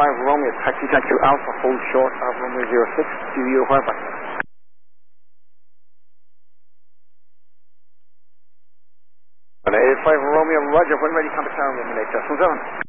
Romeo, taxi to Alpha, hold short of Romeo 06, do you however? On 85 Romeo, roger, when ready, contact tower, Romeo 8,